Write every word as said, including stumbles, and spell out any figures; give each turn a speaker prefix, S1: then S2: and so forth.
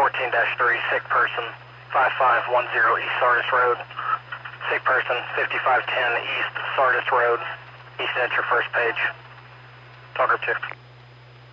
S1: fourteen dash three, sick person, five five one zero East Sardis Road. Sick person, fifty-five ten East Sardis Road. East Edge, your first page. Talker two.